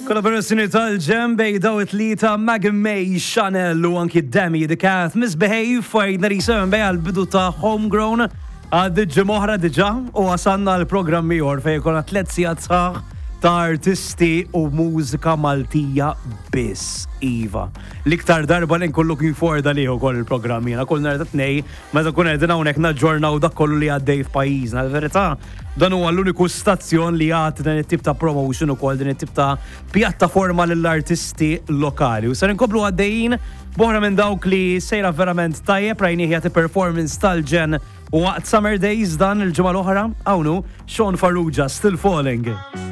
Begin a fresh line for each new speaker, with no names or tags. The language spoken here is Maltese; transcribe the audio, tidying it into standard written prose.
Kollaborazzjoni tal-ġem bej daw it-tlieta Maggie May, Chanel u anki Demi The Cat Misbehave fajna risem bej għal-bidu ta' Homegrown għad-dġi moħra diġa u għasanna l-programmi jor fej konna 3 sijat saħ ta' artisti u mużika Maltija biss, Iva. L-iktar darba l-inkun looking for da liħu kol il-programmi, jena kol narda t-nej, meta kun għedina unek naġġornaw dak kollu li għaddej f'pajizna. L-verità, dan huwa l-uniku stazzjon li għat dan it-tip ta' promotion u kol, dan it-tip ta' pjattaforma l-artisti lokali. U sar inkoblu għaddejjin, boħra minn dawk li sejra verament tajjeb, rajni ħjati performance tal-ġen u waqt Summer Days dan il-ġimgħa l-oħra, għawnu, Sean Farrugia, Still Falling.